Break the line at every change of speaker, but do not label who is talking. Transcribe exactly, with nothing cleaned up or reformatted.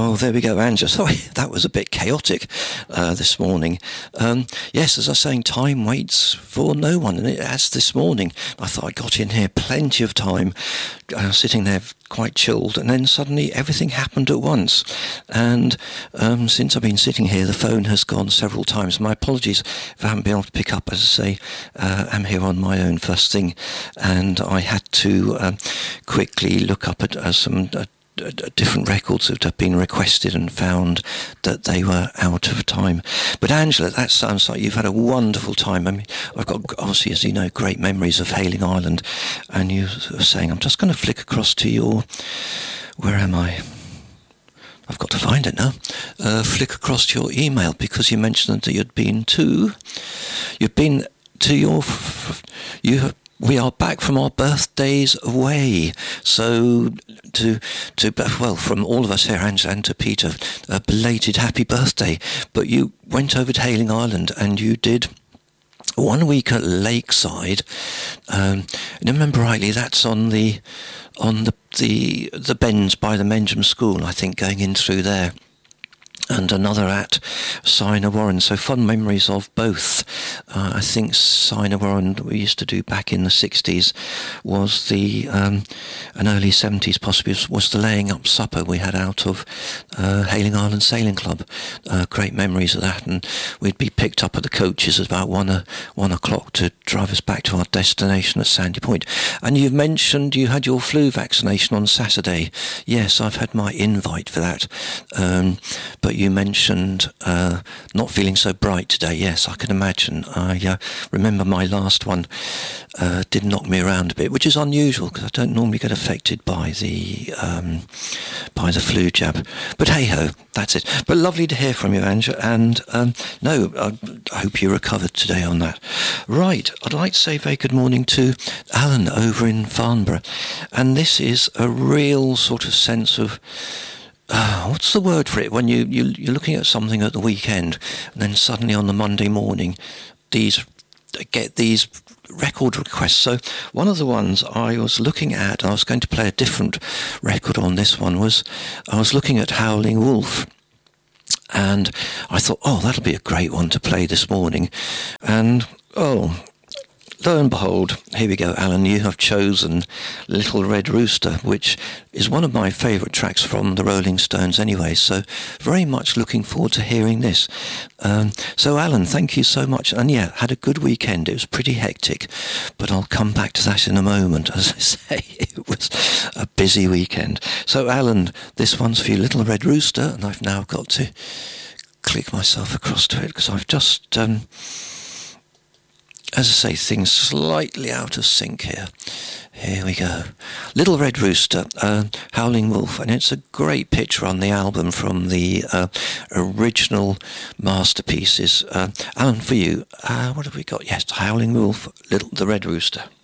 Oh, there we go, Angela. Sorry, that was a bit chaotic uh, this morning. Um, yes, as I was saying, time waits for no one, and it has this morning. I thought I got in here plenty of time, uh, sitting there quite chilled, and then suddenly everything happened at once. And um, since I've been sitting here, the phone has gone several times. My apologies if I haven't been able to pick up. As I say, uh, I'm here on my own first thing, and I had to um, quickly look up at uh, some uh, different records that have been requested and found that they were out of time. But Angela, that sounds like you've had a wonderful time. I mean, I've got, obviously, as you know, great memories of Hayling Island, and you were saying, I'm just going to flick across to your, where am I? I've got to find it now. Uh, flick across to your email, because you mentioned that you'd been to, you'd been to your, you have, we are back from our birthdays away. So, to, to well, from all of us here, Angela, and to Peter, a belated happy birthday. But you went over to Hayling Island and you did one week at Lakeside. Um, and I remember rightly, that's on the on the the the bends by the Menjum School, I think, going in through there. And another at Sina Warren. So fun memories of both. Uh, I think Sina Warren, we used to do back in the sixties, was the, um, and early seventies possibly, was the laying up supper we had out of uh, Hayling Island Sailing Club. Uh, great memories of that. And we'd be picked up at the coaches at about one, uh, one o'clock to drive us back to our destination at Sandy Point. And you've mentioned you had your flu vaccination on Saturday. Yes, I've had my invite for that. Um, but you mentioned uh, not feeling so bright today. Yes, I can imagine. I uh, remember my last one uh, did knock me around a bit, which is unusual because I don't normally get affected by the um, by the flu jab. But hey ho, that's it. But lovely to hear from you, Angela. And um, no, I, I hope you recovered today on that. Right, I'd like to say very good morning to Alan over in Farnborough, and this is a real sort of sense of. Uh, what's the word for it when you, you, you're looking at something at the weekend and then suddenly on the Monday morning these get these record requests. So one of the ones I was looking at, I was going to play a different record on this one, was I was looking at Howling Wolf. And I thought, oh, that'll be a great one to play this morning. And, oh... lo and behold, here we go, Alan, you have chosen Little Red Rooster, which is one of my favourite tracks from the Rolling Stones anyway, so very much looking forward to hearing this. Um, so, Alan, thank you so much. And yeah, had a good weekend. It was pretty hectic, but I'll come back to that in a moment. As I say, it was a busy weekend. So, Alan, this one's for you, Little Red Rooster, and I've now got to click myself across to it because I've just... Um, As I say, things slightly out of sync here. Here we go. Little Red Rooster, uh, Howling Wolf, and it's a great picture on the album from the uh, original masterpieces. Uh, Alan, for you, uh, what have we got? Yes, Howling Wolf, Little the Red Rooster.